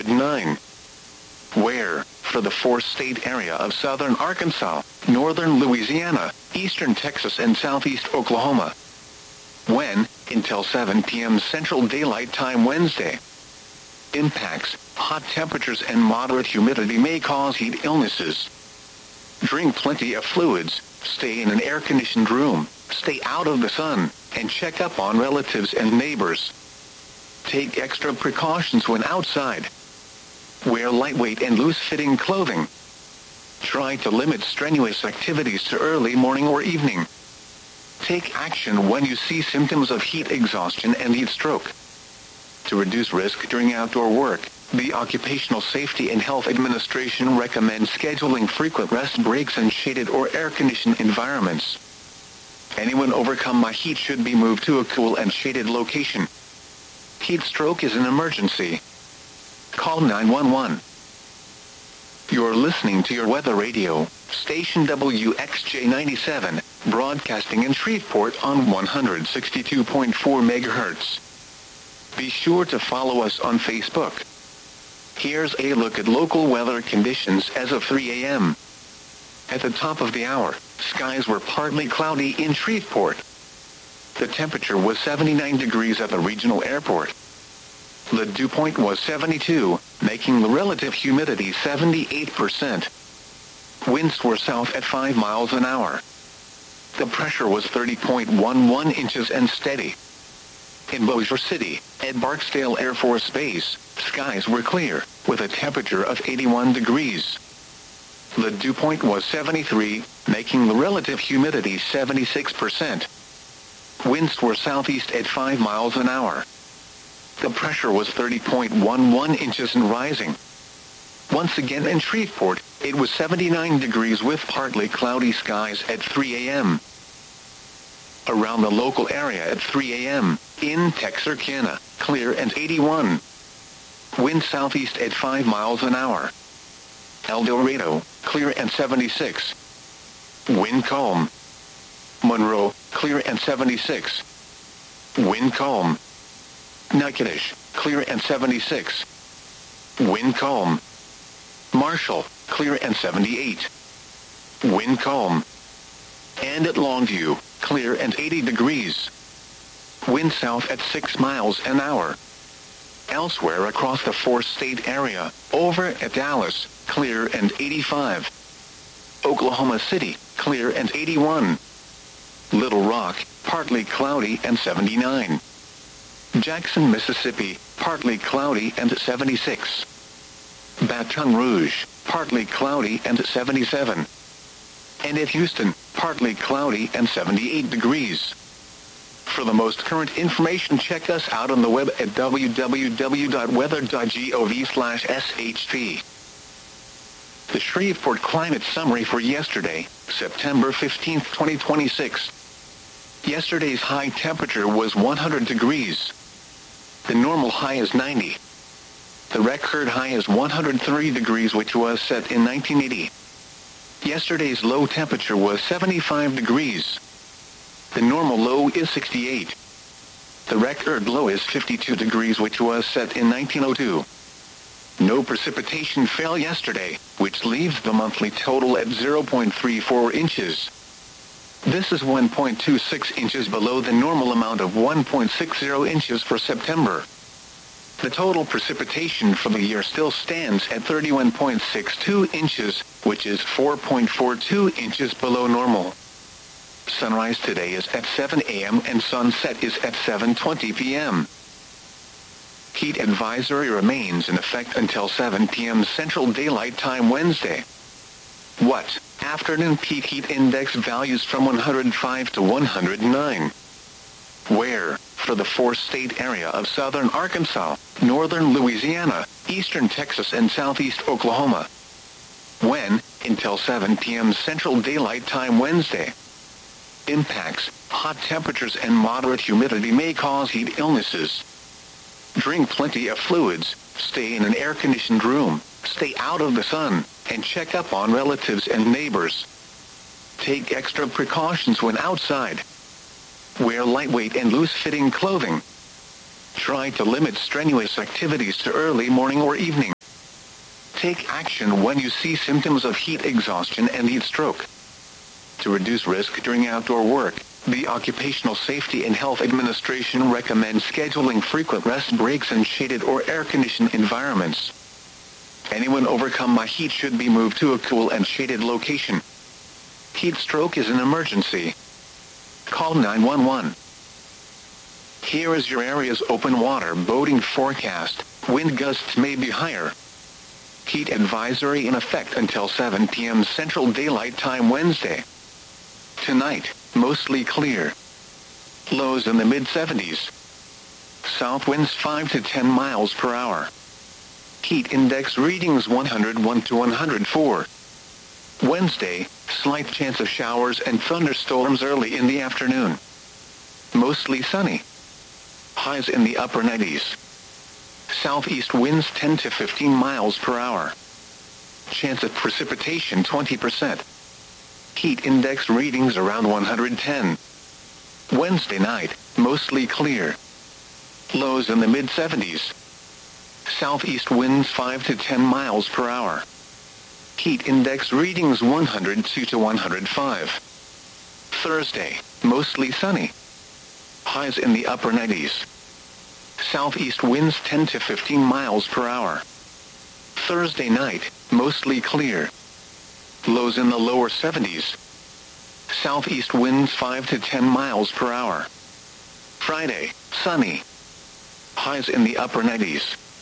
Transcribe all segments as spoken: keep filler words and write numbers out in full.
nine. Where, for the four-state area of southern Arkansas, northern Louisiana, eastern Texas and southeast Oklahoma. When, until seven p.m. Central Daylight Time Wednesday. Impacts, hot temperatures and moderate humidity may cause heat illnesses. Drink plenty of fluids, stay in an air-conditioned room, stay out of the sun, and check up on relatives and neighbors. Take extra precautions when outside. Wear lightweight and loose-fitting clothing. Try to limit strenuous activities to early morning or evening. Take action when you see symptoms of heat exhaustion and heat stroke. To reduce risk during outdoor work, the Occupational Safety and Health Administration recommends scheduling frequent rest breaks in shaded or air-conditioned environments. Anyone overcome by heat should be moved to a cool and shaded location. Heat stroke is an emergency. Call nine one one. You're listening to your weather radio, station W X J ninety-seven, broadcasting in Shreveport on one hundred sixty-two point four megahertz. Be sure to follow us on Facebook. Here's a look at local weather conditions as of three a.m. At the top of the hour, skies were partly cloudy in Shreveport. The temperature was seventy-nine degrees at the regional airport. The dew point was seventy-two, making the relative humidity seventy-eight percent. Winds were south at five miles an hour. The pressure was thirty point one one inches and steady. In Bossier City, at Barksdale Air Force Base, skies were clear, with a temperature of eighty-one degrees. The dew point was seventy-three, making the relative humidity seventy-six percent. Winds were southeast at five miles an hour. The pressure was thirty point one one inches and rising. Once again in Shreveport, it was seventy-nine degrees with partly cloudy skies at three a.m. Around the local area at three a.m., in Texarkana, clear and eighty-one. Wind southeast at five miles an hour. El Dorado, clear and seventy-six. Wind calm. Monroe, clear and seventy-six. Wind calm. Natchitoches, clear and seventy-six. Wind calm. Marshall, clear and seventy-eight. Wind calm. And at Longview, clear and eighty degrees. Wind south at six miles an hour. Elsewhere across the four-state area, over at Dallas, clear and eighty-five. Oklahoma City, clear and eighty-one. Little Rock, partly cloudy and seventy-nine. Jackson, Mississippi, partly cloudy and seventy-six. Baton Rouge, partly cloudy and seventy-seven. And at Houston, partly cloudy and seventy-eight degrees. For the most current information, check us out on the web at w w w dot weather dot gov slash s h p. The Shreveport Climate Summary for yesterday, September fifteenth, twenty twenty-six. Yesterday's high temperature was one hundred degrees. The normal high is ninety. The record high is one hundred three degrees, which was set in nineteen eighty. Yesterday's low temperature was seventy-five degrees. The normal low is sixty-eight. The record low is fifty-two degrees, which was set in nineteen oh two. No precipitation fell yesterday, which leaves the monthly total at zero point three four inches. This is one point two six inches below the normal amount of one point six zero inches for September. The total precipitation for the year still stands at thirty-one point six two inches, which is four point four two inches below normal. Sunrise today is at seven a.m. and sunset is at seven twenty p.m. Heat advisory remains in effect until seven p.m. Central Daylight Time Wednesday. What? Afternoon peak heat index values from one hundred five to one hundred nine. Where? For the four-state area of southern Arkansas, northern Louisiana, eastern Texas and southeast Oklahoma. When? Until seven p.m. Central Daylight Time Wednesday. Impacts, hot temperatures and moderate humidity may cause heat illnesses. Drink plenty of fluids, stay in an air-conditioned room, stay out of the sun, and check up on relatives and neighbors. Take extra precautions when outside. Wear lightweight and loose-fitting clothing. Try to limit strenuous activities to early morning or evening. Take action when you see symptoms of heat exhaustion and heat stroke. To reduce risk during outdoor work, the Occupational Safety and Health Administration recommends scheduling frequent rest breaks in shaded or air-conditioned environments. Anyone overcome by heat should be moved to a cool and shaded location. Heat stroke is an emergency. Call nine one one. Here is your area's open water boating forecast. Wind gusts may be higher. Heat advisory in effect until seven p m Central Daylight Time Wednesday. Tonight, mostly clear. Lows in the mid seventies. South winds five to ten miles per hour. Heat index readings one hundred one to one hundred four. Wednesday, slight chance of showers and thunderstorms early in the afternoon. Mostly sunny. Highs in the upper nineties. Southeast winds ten to fifteen miles per hour. Chance of precipitation twenty percent. Heat index readings around one hundred ten. Wednesday night, mostly clear. Lows in the mid seventies. Southeast winds five to ten miles per hour. Heat index readings one hundred two to one hundred five. Thursday, mostly sunny. Highs in the upper nineties. Southeast winds ten to fifteen miles per hour. Thursday night, mostly clear. Lows in the lower seventies. Southeast winds five to ten miles per hour. Friday, sunny. Highs in the upper nineties.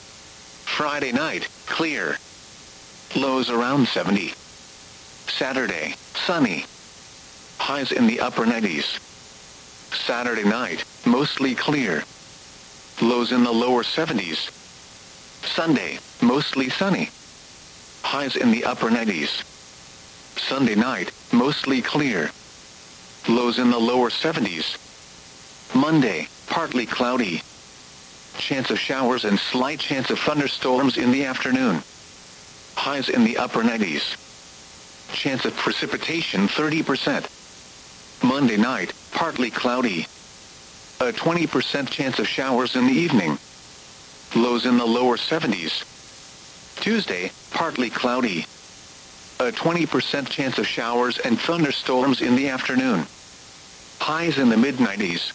Friday night, clear. Lows around seventy. Saturday, sunny. Highs in the upper nineties. Saturday night, mostly clear. Lows in the lower seventies. Sunday, mostly sunny. Highs in the upper nineties. Sunday night, mostly clear. Lows in the lower seventies. Monday, partly cloudy. Chance of showers and slight chance of thunderstorms in the afternoon. Highs in the upper nineties. Chance of precipitation thirty percent. Monday night, partly cloudy. A twenty percent chance of showers in the evening. Lows in the lower seventies. Tuesday, partly cloudy. A twenty percent chance of showers and thunderstorms in the afternoon. Highs in the mid nineties.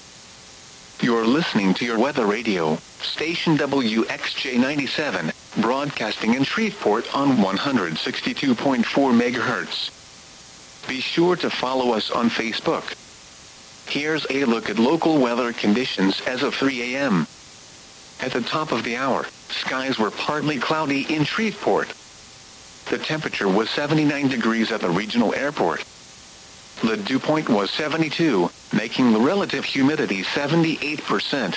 You're listening to your weather radio, station W X J ninety-seven, broadcasting in Shreveport on one hundred sixty-two point four megahertz. Be sure to follow us on Facebook. Here's a look at local weather conditions as of three a m At the top of the hour, skies were partly cloudy in Shreveport. The temperature was seventy-nine degrees at the regional airport. The dew point was seventy-two, making the relative humidity seventy-eight percent.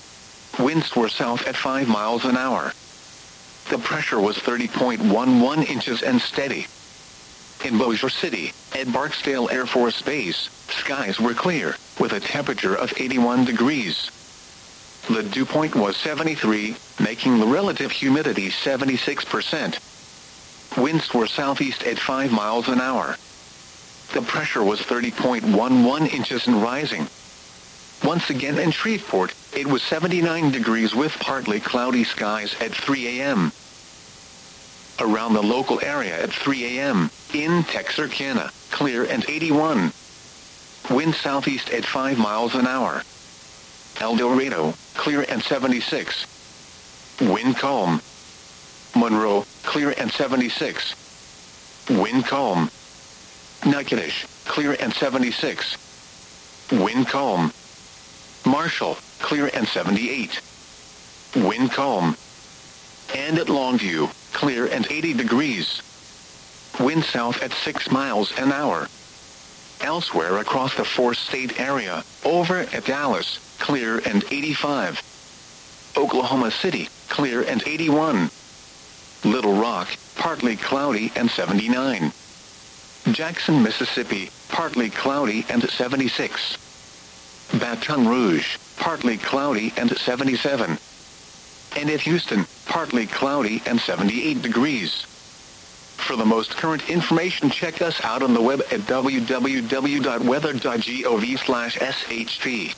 Winds were south at five miles an hour. The pressure was thirty point one one inches and steady. In Bossier City, at Barksdale Air Force Base, skies were clear, with a temperature of eighty-one degrees. The dew point was seventy-three, making the relative humidity seventy-six percent. Winds were southeast at five miles an hour. The pressure was thirty point one one inches and rising. Once again in Shreveport, it was seventy-nine degrees with partly cloudy skies at three a m Around the local area at three a m, in Texarkana, clear and eighty-one. Wind southeast at five miles an hour. El Dorado, clear and seventy-six. Wind calm. Monroe, clear and seventy-six. Wind calm. Natchitoches, clear and seventy-six. Wind calm. Marshall, clear and seventy-eight. Wind calm. And at Longview, clear and eighty degrees. Wind south at six miles an hour. Elsewhere across the four-state area, over at Dallas, clear and eighty-five. Oklahoma City, clear and eighty-one. Little Rock, partly cloudy and seventy-nine. Jackson, Mississippi, partly cloudy and seventy-six. Baton Rouge, partly cloudy and seventy-seven. And at Houston, partly cloudy and seventy-eight degrees. For the most current information, check us out on the web at w w w dot weather dot gov slash s h p.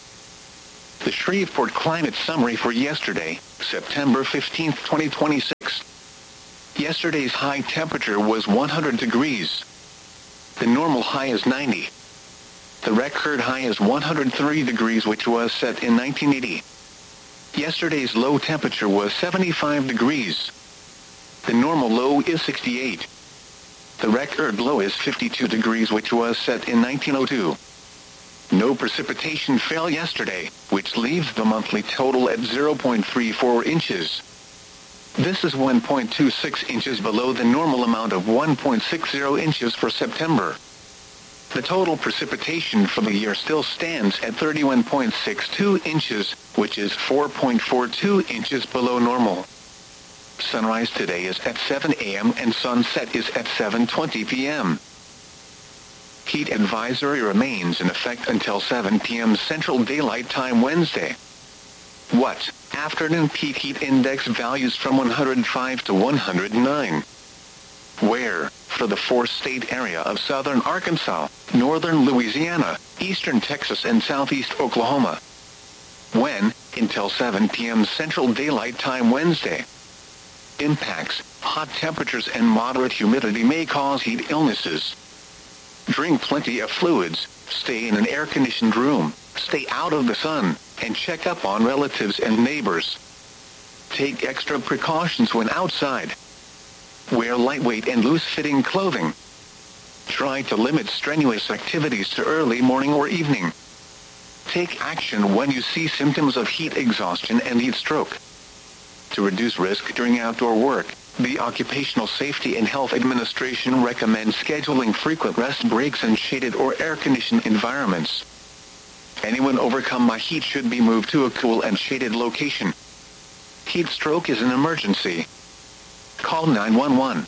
The Shreveport Climate Summary for yesterday, September fifteenth, twenty twenty-six. Yesterday's high temperature was one hundred degrees. The normal high is ninety. The record high is one hundred three degrees, which was set in nineteen eighty. Yesterday's low temperature was seventy-five degrees. The normal low is sixty-eight. The record low is fifty-two degrees, which was set in nineteen oh two. No precipitation fell yesterday, which leaves the monthly total at zero point three four inches. This is one point two six inches below the normal amount of one point six zero inches for September. The total precipitation for the year still stands at thirty-one point six two inches, which is four point four two inches below normal. Sunrise today is at seven a m and sunset is at seven twenty p m Heat advisory remains in effect until seven p m Central Daylight Time Wednesday. What? Afternoon peak heat index values from one hundred five to one hundred nine. Where? For the four-state area of southern Arkansas, northern Louisiana, eastern Texas and southeast Oklahoma. When? Until seven p m Central Daylight Time Wednesday. Impacts: hot temperatures and moderate humidity may cause heat illnesses. Drink plenty of fluids, stay in an air-conditioned room, stay out of the sun, and check up on relatives and neighbors. Take extra precautions when outside. Wear lightweight and loose-fitting clothing. Try to limit strenuous activities to early morning or evening. Take action when you see symptoms of heat exhaustion and heat stroke. To reduce risk during outdoor work, the Occupational Safety and Health Administration recommends scheduling frequent rest breaks in shaded or air-conditioned environments. Anyone overcome by heat should be moved to a cool and shaded location. Heat stroke is an emergency. Call nine one one.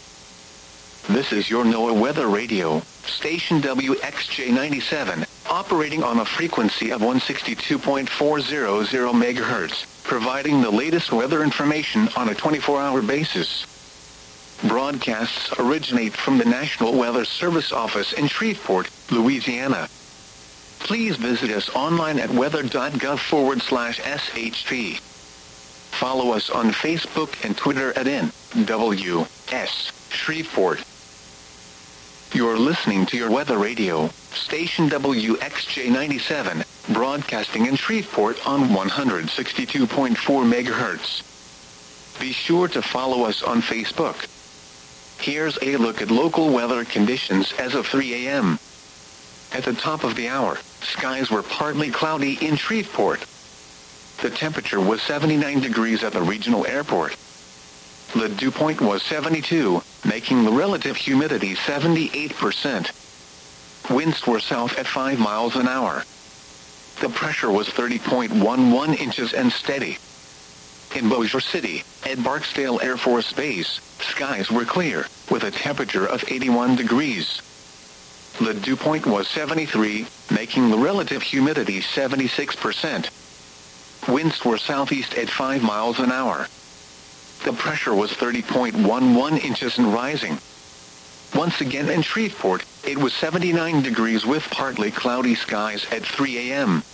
This is your NOAA Weather Radio, station W X J ninety-seven, operating on a frequency of one sixty-two point four hundred megahertz, providing the latest weather information on a twenty-four hour basis. Broadcasts originate from the National Weather Service office in Shreveport, Louisiana. Please visit us online at weather.gov forward slash SHP. Follow us on Facebook and Twitter at N W S Shreveport. You're listening to your Weather Radio, station W X J ninety-seven, broadcasting in Shreveport on one sixty-two point four megahertz. Be sure to follow us on Facebook. Here's a look at local weather conditions as of three a m At the top of the hour, skies were partly cloudy in Shreveport. The temperature was seventy-nine degrees at the regional airport. The dew point was seventy-two, making the relative humidity seventy-eight percent. Winds were south at five miles an hour. The pressure was thirty point one one inches and steady. In Bossier City, at Barksdale Air Force Base, skies were clear, with a temperature of eighty-one degrees. The dew point was seventy-three, making the relative humidity seventy-six percent. Winds were southeast at five miles an hour. The pressure was thirty point one one inches and rising. Once again in Shreveport, it was seventy-nine degrees with partly cloudy skies at three a m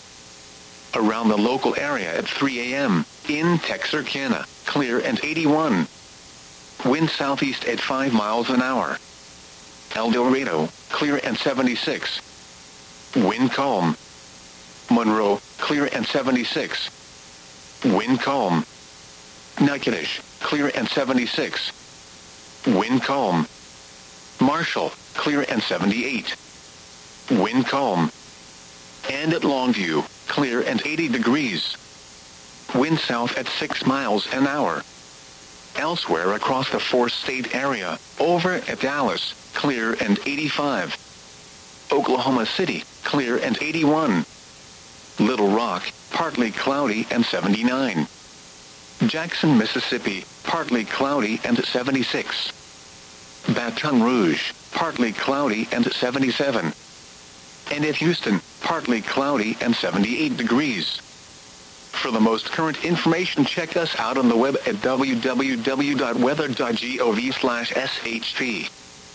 Around the local area at three a m, in Texarkana, clear and eighty-one. Wind southeast at five miles an hour. El Dorado, clear and seventy-six. Wind calm. Monroe, clear and seventy-six. Wind calm. Natchitoches, clear and seventy-six. Wind calm. Marshall, clear and seventy-eight. Wind calm. And at Longview, clear and eighty degrees. Wind south at six miles an hour. Elsewhere across the four-state area, over at Dallas, clear and eighty-five. Oklahoma City, clear and eighty-one. Little Rock, partly cloudy and seventy-nine. Jackson, Mississippi, partly cloudy and seventy-six. Baton Rouge, partly cloudy and seventy-seven. And at Houston, partly cloudy and seventy-eight degrees. For the most current information, check us out on the web at w w w dot weather dot gov slash S H P.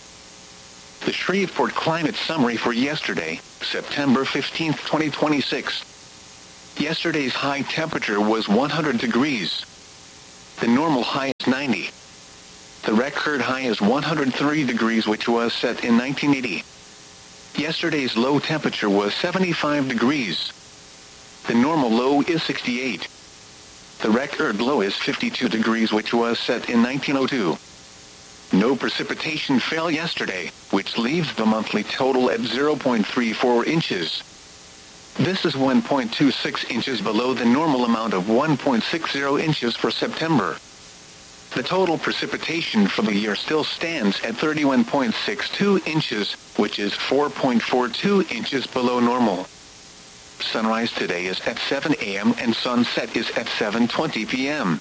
The Shreveport Climate Summary for yesterday, September fifteenth, twenty twenty-six. Yesterday's high temperature was one hundred degrees. The normal high is ninety. The record high is one hundred three degrees, which was set in nineteen eighty. Yesterday's low temperature was seventy-five degrees. The normal low is sixty-eight. The record low is fifty-two degrees, which was set in nineteen oh two. No precipitation fell yesterday, which leaves the monthly total at zero point three four inches. This is one point two six inches below the normal amount of one point six zero inches for September. The total precipitation for the year still stands at thirty-one point six two inches, which is four point four two inches below normal. Sunrise today is at seven a m and sunset is at seven twenty p m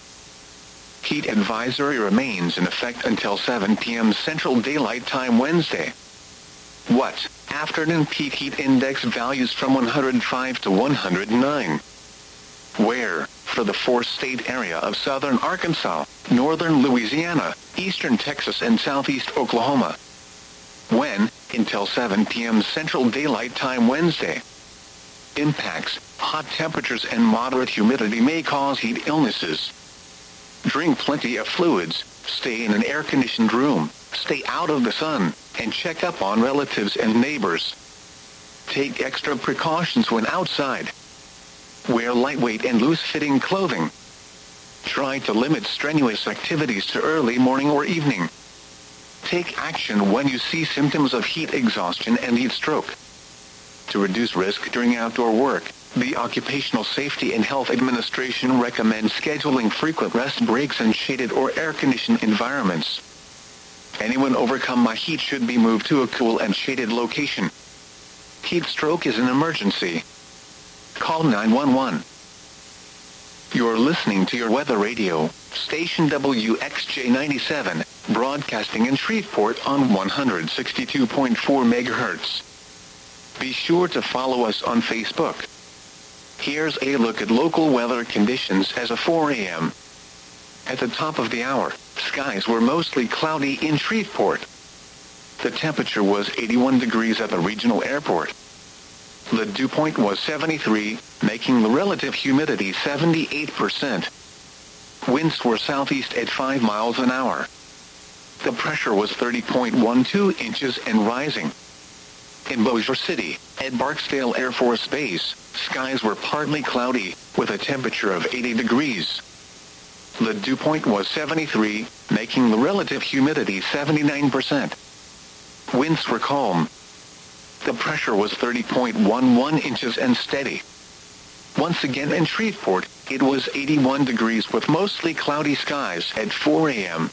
Heat advisory remains in effect until seven p m Central Daylight Time Wednesday. What? Afternoon peak heat index values from one hundred five to one hundred nine. Where? For the four-state area of southern Arkansas, northern Louisiana, eastern Texas and southeast Oklahoma. When? Until seven p m Central Daylight Time Wednesday. Impacts: hot temperatures and moderate humidity may cause heat illnesses. Drink plenty of fluids, stay in an air-conditioned room, stay out of the sun, and check up on relatives and neighbors. Take extra precautions when outside. Wear lightweight and loose-fitting clothing. Try to limit strenuous activities to early morning or evening. Take action when you see symptoms of heat exhaustion and heat stroke. To reduce risk during outdoor work, the Occupational Safety and Health Administration recommends scheduling frequent rest breaks in shaded or air-conditioned environments. Anyone overcome by heat should be moved to a cool and shaded location. Heat stroke is an emergency. Call nine one one. You're listening to your weather radio, station W X J ninety-seven, broadcasting in Shreveport on one hundred sixty-two point four megahertz. Be sure to follow us on Facebook. Here's a look at local weather conditions as of four a m At the top of the hour, skies were mostly cloudy in Shreveport. The temperature was eighty-one degrees at the regional airport. The dew point was seventy-three, making the relative humidity seventy-eight percent. Winds were southeast at five miles an hour. The pressure was thirty point one two inches and rising. In Bossier City, at Barksdale Air Force Base, skies were partly cloudy, with a temperature of eighty degrees. The dew point was seventy-three, making the relative humidity seventy-nine percent. Winds were calm. The pressure was thirty point one one inches and steady. Once again in Shreveport, it was eighty-one degrees with mostly cloudy skies at four a m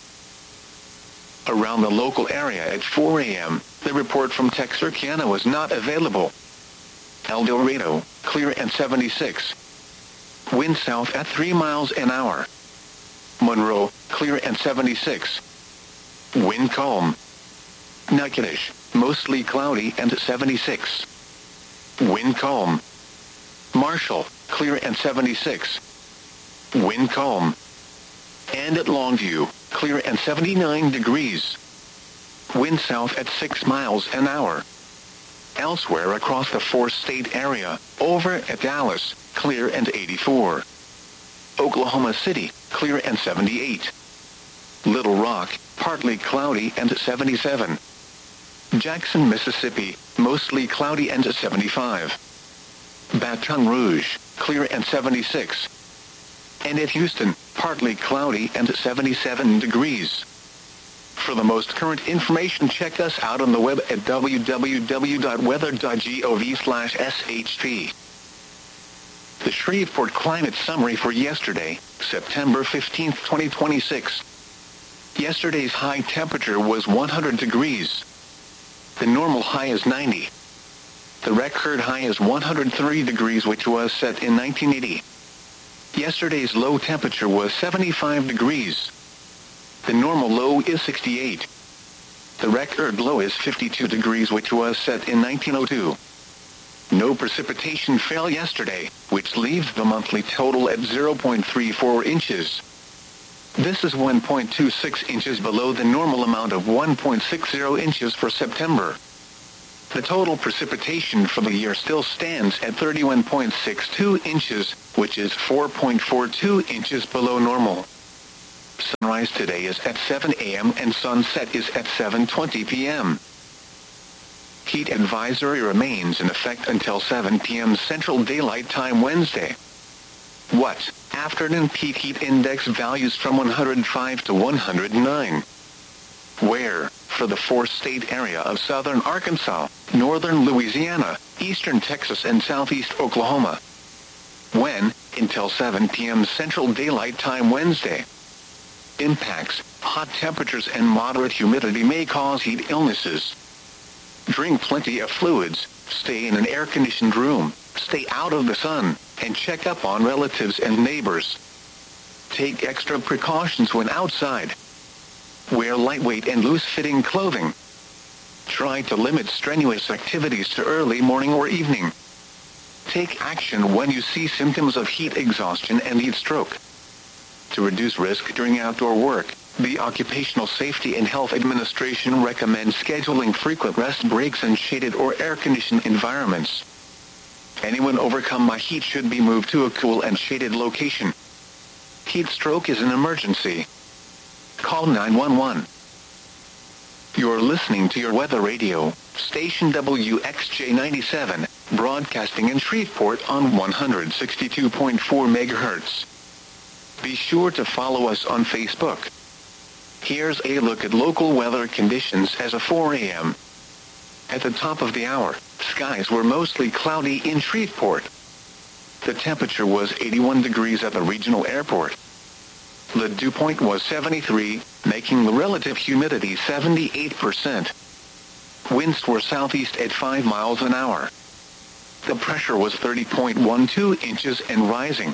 Around the local area at four a m, the report from Texarkana was not available. El Dorado, clear and seventy-six. Wind south at three miles an hour. Monroe, clear and seventy-six. Wind calm. Natchitoches, mostly cloudy and seventy-six. Wind calm. Marshall, clear and seventy-six. Wind calm. And at Longview, clear and seventy-nine degrees. Wind south at six miles an hour. Elsewhere across the four-state area, over at Dallas, clear and eighty-four. Oklahoma City, clear and seventy-eight. Little Rock, partly cloudy and seventy-seven. Jackson, Mississippi, mostly cloudy and seventy-five. Baton Rouge, clear and seventy-six. And at Houston, partly cloudy and seventy-seven degrees. For the most current information, check us out on the web at w w w dot weather dot gov slash s h p. The Shreveport Climate Summary for yesterday, September fifteenth, twenty twenty-six. Yesterday's high temperature was one hundred degrees. The normal high is ninety. The record high is one hundred three degrees, which was set in nineteen eighty. Yesterday's low temperature was seventy-five degrees. The normal low is sixty-eight. The record low is fifty-two degrees, which was set in nineteen oh two. No precipitation fell yesterday, which leaves the monthly total at zero point three four inches. This is one point two six inches below the normal amount of one point six zero inches for September. The total precipitation for the year still stands at thirty-one point six two inches, which is four point four two inches below normal. Sunrise today is at seven a m and sunset is at seven twenty p m Heat advisory remains in effect until seven p m Central Daylight Time Wednesday. What? Afternoon peak heat index values from one hundred five to one hundred nine. Where? For the four-state area of southern Arkansas, northern Louisiana, eastern Texas and southeast Oklahoma. When? Until seven p m Central Daylight Time Wednesday. Impacts: hot temperatures and moderate humidity may cause heat illnesses. Drink plenty of fluids, stay in an air-conditioned room, stay out of the sun, and check up on relatives and neighbors. Take extra precautions when outside. Wear lightweight and loose-fitting clothing. Try to limit strenuous activities to early morning or evening. Take action when you see symptoms of heat exhaustion and heat stroke. To reduce risk during outdoor work, the Occupational Safety and Health Administration recommends scheduling frequent rest breaks in shaded or air-conditioned environments. Anyone overcome by heat should be moved to a cool and shaded location. Heat stroke is an emergency. Call nine one one. You're listening to your weather radio, station W X J ninety-seven, broadcasting in Shreveport on one hundred sixty-two point four megahertz. Be sure to follow us on Facebook. Here's a look at local weather conditions as of four a m At the top of the hour, skies were mostly cloudy in Shreveport. The temperature was eighty-one degrees at the regional airport. The dew point was seventy-three, making the relative humidity seventy-eight percent. Winds were southeast at five miles an hour. The pressure was thirty point one two inches and rising.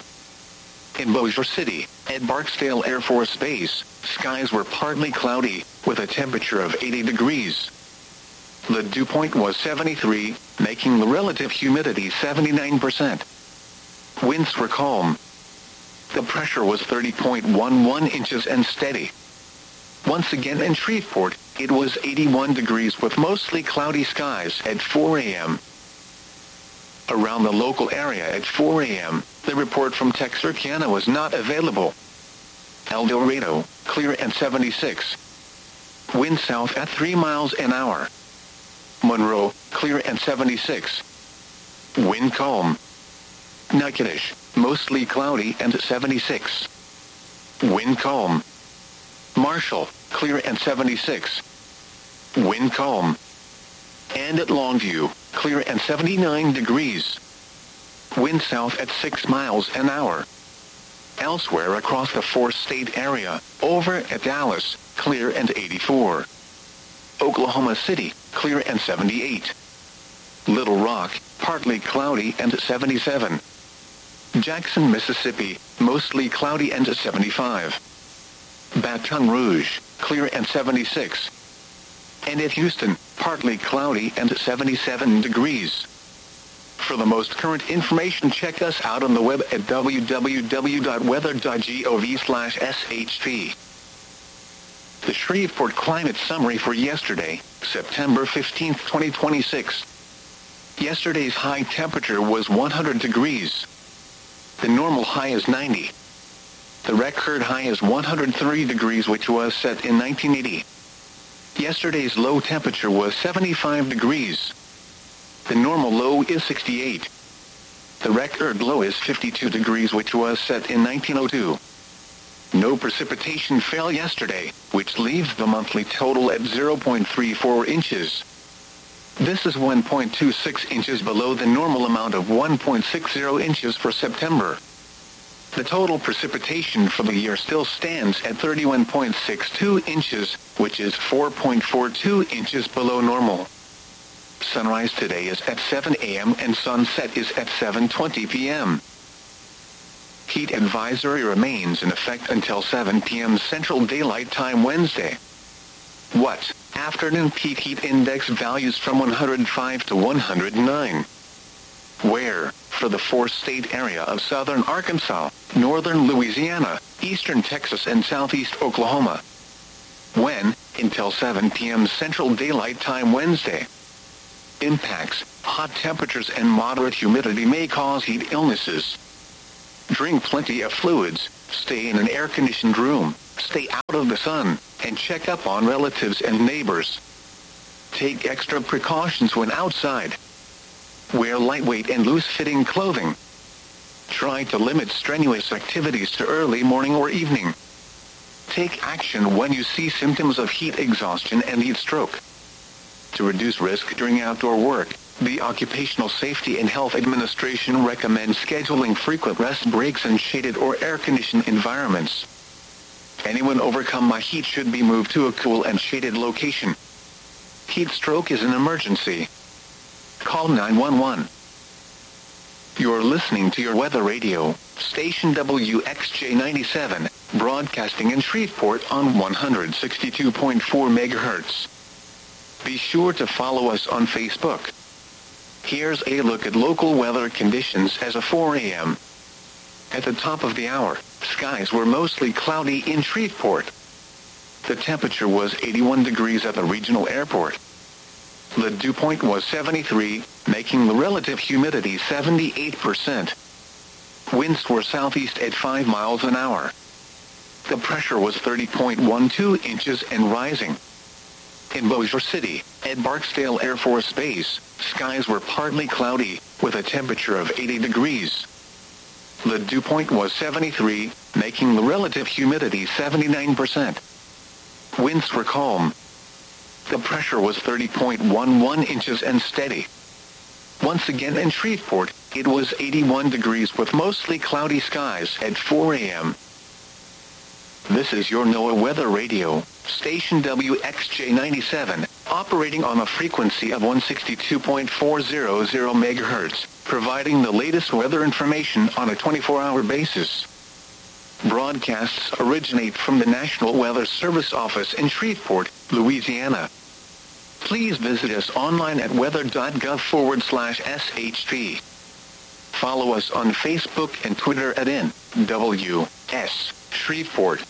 In Bossier City, at Barksdale Air Force Base, skies were partly cloudy, with a temperature of eighty degrees. The dew point was seventy-three, making the relative humidity seventy-nine percent. Winds were calm. The pressure was thirty point one one inches and steady. Once again in Shreveport, it was eighty-one degrees with mostly cloudy skies at four a m Around the local area at four a m, the report from Texarkana was not available. El Dorado, clear and seventy-six. Wind south at three miles an hour. Monroe, clear and seventy-six. Wind calm. Natchitoches, mostly cloudy and seventy-six. Wind calm. Marshall, clear and seventy-six. Wind calm. And at Longview, clear and seventy-nine degrees. Wind south at six miles an hour. Elsewhere across the four-state area, over at Dallas, clear and eighty-four. Oklahoma City, clear and seventy-eight. Little Rock, partly cloudy and seventy-seven. Jackson, Mississippi, mostly cloudy and seventy-five. Baton Rouge, clear and seventy-six. And at Houston, partly cloudy and seventy-seven degrees. For the most current information, check us out on the web at w w w dot weather dot gov slash s h p. The Shreveport Climate Summary for yesterday, September fifteenth, twenty twenty-six. Yesterday's high temperature was one hundred degrees. The normal high is ninety. The record high is one hundred three degrees, which was set in nineteen eighty. Yesterday's low temperature was seventy-five degrees. The normal low is sixty-eight. The record low is fifty-two degrees, which was set in nineteen oh two. No precipitation fell yesterday, which leaves the monthly total at zero point three four inches. This is one point two six inches below the normal amount of one point six zero inches for September. The total precipitation for the year still stands at thirty-one point six two inches, which is four point four two inches below normal. Sunrise today is at seven a m and sunset is at seven twenty p m Heat advisory remains in effect until seven p m Central Daylight Time Wednesday. What? Afternoon peak heat index values from one hundred five to one hundred nine. Where? For the four-state area of southern Arkansas, northern Louisiana, eastern Texas and southeast Oklahoma. When? Until seven p m Central Daylight Time Wednesday. Impacts: hot temperatures and moderate humidity may cause heat illnesses. Drink plenty of fluids, stay in an air-conditioned room, stay out of the sun, and check up on relatives and neighbors. Take extra precautions when outside. Wear lightweight and loose-fitting clothing. Try to limit strenuous activities to early morning or evening. Take action when you see symptoms of heat exhaustion and heat stroke. To reduce risk during outdoor work, the Occupational Safety and Health Administration recommends scheduling frequent rest breaks in shaded or air-conditioned environments. Anyone overcome by heat should be moved to a cool and shaded location. Heat stroke is an emergency. Call nine one one. You're listening to your weather radio, station W X J ninety-seven, broadcasting in Shreveport on one hundred sixty-two point four megahertz. Be sure to follow us on Facebook. Here's a look at local weather conditions as of four a.m. At the top of the hour, skies were mostly cloudy in Shreveport. The temperature was eighty-one degrees at the regional airport. The dew point was seventy-three, making the relative humidity seventy-eight percent. Winds were southeast at five miles an hour. The pressure was thirty point one two inches and rising. In Bossier City, at Barksdale Air Force Base, skies were partly cloudy, with a temperature of eighty degrees. The dew point was seventy-three, making the relative humidity seventy-nine percent. Winds were calm. The pressure was thirty point one one inches and steady. Once again in Shreveport, it was eighty-one degrees with mostly cloudy skies at four a.m. This is your NOAA Weather Radio, station W X J ninety-seven, operating on a frequency of one hundred sixty-two point four hundred megahertz, providing the latest weather information on a twenty-four hour basis. Broadcasts originate from the National Weather Service office in Shreveport, Louisiana. Please visit us online at weather.gov forward slash SHP. Follow us on Facebook and Twitter at N W S Shreveport.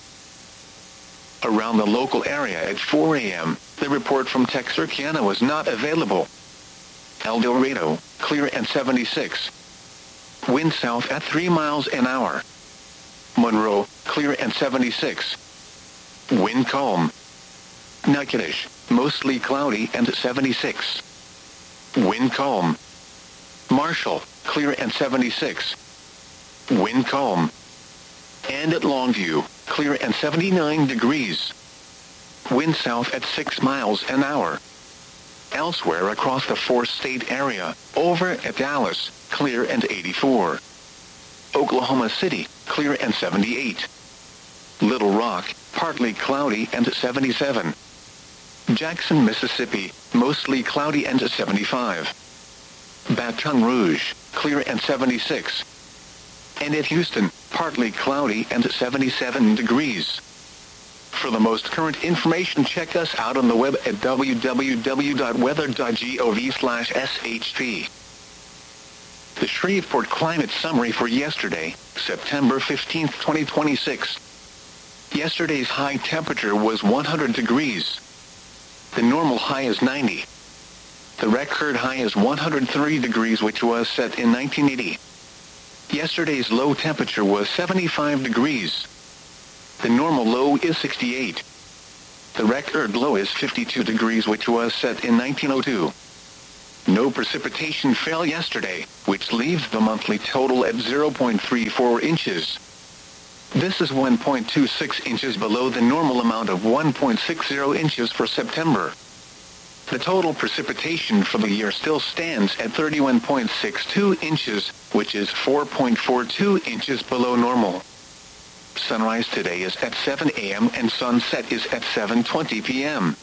Around the local area at four a.m., the report from Texarkana was not available. El Dorado, clear and seventy-six. Wind south at three miles an hour. Monroe, clear and seventy-six. Wind calm. Natchitoches, mostly cloudy and seventy-six. Wind calm. Marshall, clear and seventy-six. Wind calm. And at Longview, clear and seventy-nine degrees. Wind south at six miles an hour. Elsewhere across the four-state area, over at Dallas, clear and eighty-four. Oklahoma City, clear and seventy-eight. Little Rock, partly cloudy and seventy-seven. Jackson, Mississippi, mostly cloudy and seventy-five. Baton Rouge, clear and seventy-six. And at Houston, partly cloudy and seventy-seven degrees. For the most current information, check us out on the web at w w w dot weather dot gov slash s h p. The Shreveport Climate Summary for yesterday, September fifteenth, twenty twenty-six. Yesterday's high temperature was one hundred degrees. The normal high is ninety. The record high is one hundred three degrees, which was set in nineteen eighty. Yesterday's low temperature was seventy-five degrees. The normal low is sixty-eight. The record low is fifty-two degrees, which was set in nineteen oh two. No precipitation fell yesterday, which leaves the monthly total at zero point three four inches. This is one point two six inches below the normal amount of one point six zero inches for September. The total precipitation for the year still stands at thirty-one point six two inches, which is four point four two inches below normal. Sunrise today is at seven a.m. and sunset is at seven twenty p.m.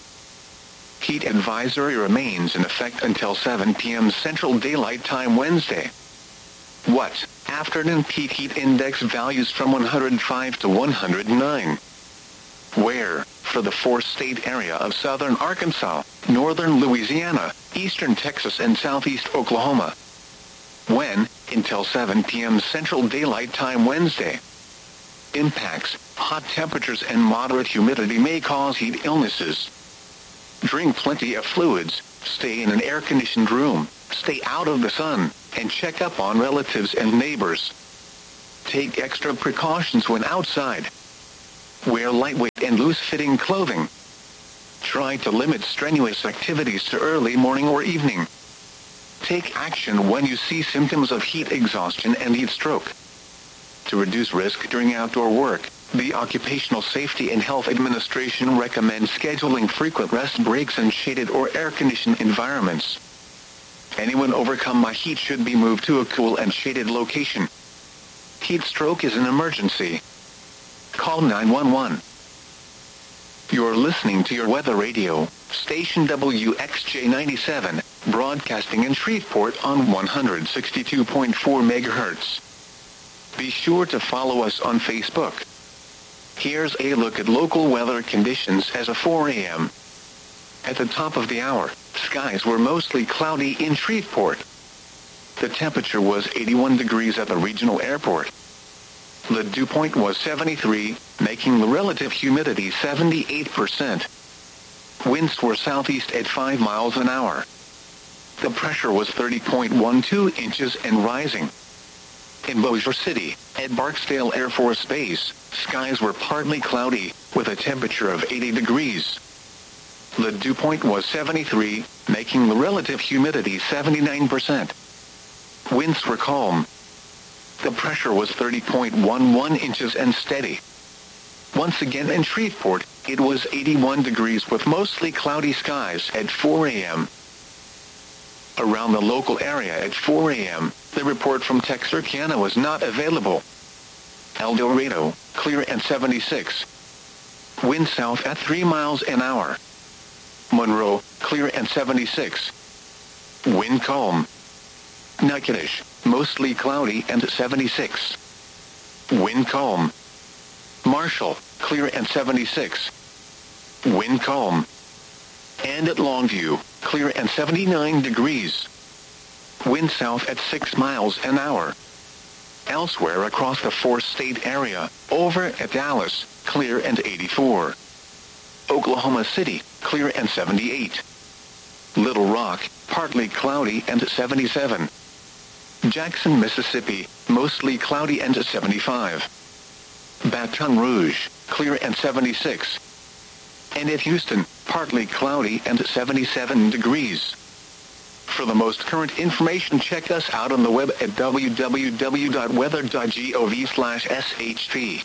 Heat advisory remains in effect until seven p.m. Central Daylight Time Wednesday. What? Afternoon peak heat index values from one hundred five to one hundred nine. Where? For the four-state area of southern Arkansas, northern Louisiana, eastern Texas and southeast Oklahoma. When? Until seven p.m. Central Daylight Time Wednesday. Impacts: hot temperatures and moderate humidity may cause heat illnesses. Drink plenty of fluids, stay in an air-conditioned room, stay out of the sun, and check up on relatives and neighbors. Take extra precautions when outside. Wear lightweight and loose-fitting clothing. Try to limit strenuous activities to early morning or evening. Take action when you see symptoms of heat exhaustion and heat stroke. To reduce risk during outdoor work, the Occupational Safety and Health Administration recommends scheduling frequent rest breaks in shaded or air-conditioned environments. Anyone overcome by heat should be moved to a cool and shaded location. Heat stroke is an emergency. Call nine one one. You're listening to your weather radio, station W X J ninety-seven, broadcasting in Shreveport on one hundred sixty-two point four megahertz. Be sure to follow us on Facebook. Here's a look at local weather conditions as of four a m At the top of the hour, skies were mostly cloudy in Shreveport. The temperature was eighty-one degrees at the regional airport. The dew point was seventy-three, making the relative humidity seventy-eight percent. Winds were southeast at five miles an hour. The pressure was thirty point one two inches and rising. In Bossier City, at Barksdale Air Force Base, skies were partly cloudy, with a temperature of eighty degrees. The dew point was seventy-three, making the relative humidity seventy-nine percent. Winds were calm. The pressure was thirty point one one inches and steady. Once again in Shreveport, it was eighty-one degrees with mostly cloudy skies at four a m Around the local area at four a m, the report from Texarkana was not available. El Dorado, clear and seventy-six. Wind south at three miles an hour. Monroe, clear and seventy-six. Wind calm. Natchitoches, mostly cloudy and seventy-six. Wind calm. Marshall, clear and seventy-six. Wind calm. And at Longview, clear and seventy-nine degrees. Wind south at six miles an hour. Elsewhere across the four-state area, over at Dallas, clear and eighty-four. Oklahoma City, clear and seventy-eight. Little Rock, partly cloudy and seventy-seven. Jackson, Mississippi, mostly cloudy and seventy-five. Baton Rouge, clear and seventy-six. And at Houston, partly cloudy and seventy-seven degrees. For the most current information, check us out on the web at w w w dot weather dot gov slash s h p.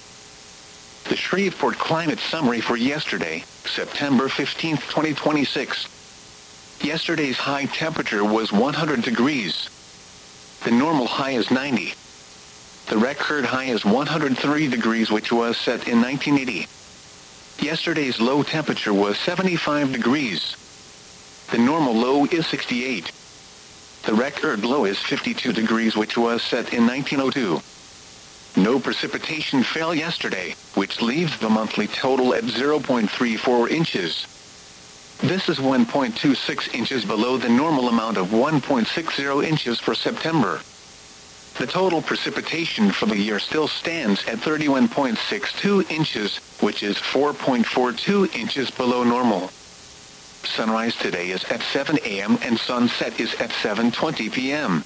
The Shreveport Climate Summary for yesterday, September fifteenth, twenty twenty-six. Yesterday's high temperature was one hundred degrees. The normal high is ninety. The record high is one hundred three degrees, which was set in nineteen eighty. Yesterday's low temperature was seventy-five degrees. The normal low is sixty-eight. The record low is fifty-two degrees, which was set in nineteen oh two. No precipitation fell yesterday, which leaves the monthly total at zero point three four inches. This is one point two six inches below the normal amount of one point six zero inches for September. The total precipitation for the year still stands at thirty-one point six two inches, which is four point four two inches below normal. Sunrise today is at seven a m and sunset is at seven twenty p m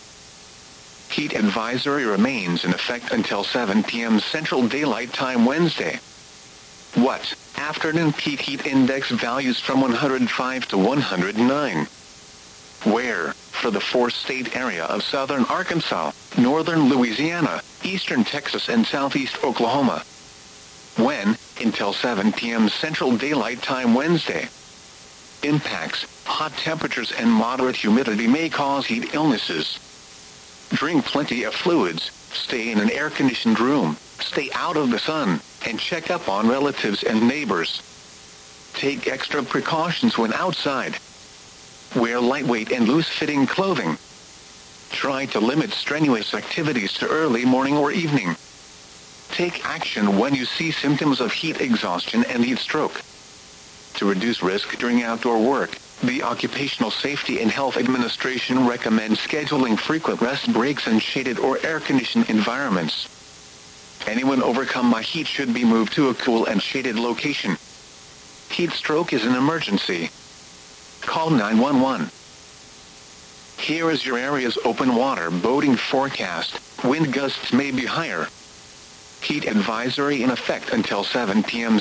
Heat advisory remains in effect until seven p m Central Daylight Time Wednesday. What? Afternoon peak heat index values from one hundred five to one hundred nine. Where? For the four-state area of southern Arkansas, northern Louisiana, eastern Texas, and southeast Oklahoma. When? Until seven p m Central Daylight Time Wednesday. Impacts: hot temperatures and moderate humidity may cause heat illnesses. Drink plenty of fluids, stay in an air-conditioned room, stay out of the sun, and check up on relatives and neighbors. Take extra precautions when outside. Wear lightweight and loose-fitting clothing. Try to limit strenuous activities to early morning or evening. Take action when you see symptoms of heat exhaustion and heat stroke. To reduce risk during outdoor work, the Occupational Safety and Health Administration recommends scheduling frequent rest breaks in shaded or air-conditioned environments. Anyone overcome by heat should be moved to a cool and shaded location. Heat stroke is an emergency. Call nine one one. Here is your area's open water boating forecast. Wind gusts may be higher. Heat advisory in effect until seven p m